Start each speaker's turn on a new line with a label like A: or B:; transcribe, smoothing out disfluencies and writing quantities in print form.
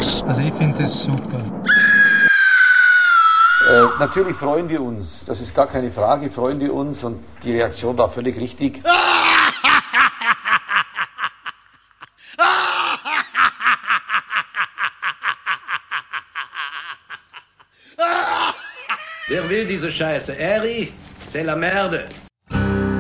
A: Also ich finde das super.
B: Natürlich freuen wir uns, das ist gar keine Frage, freuen wir uns und die Reaktion war völlig richtig.
C: Wer will diese Scheiße? Eri, c'est la merde.